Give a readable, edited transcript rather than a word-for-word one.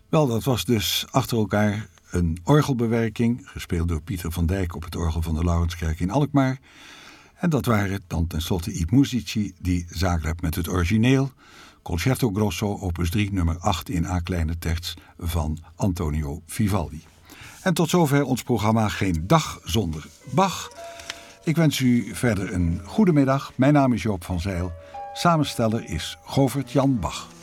Wel, dat was dus achter elkaar een orgelbewerking, gespeeld door Pieter van Dijk op het orgel van de Laurenskerk in Alkmaar. En dat waren dan tenslotte I Musici die Zagreb met het origineel, Concerto Grosso, opus 3, nummer 8 in A kleine terts van Antonio Vivaldi. En tot zover ons programma Geen Dag Zonder Bach. Ik wens u verder een goede middag. Mijn naam is Joop van Zijl. Samensteller is Govert Jan Bach.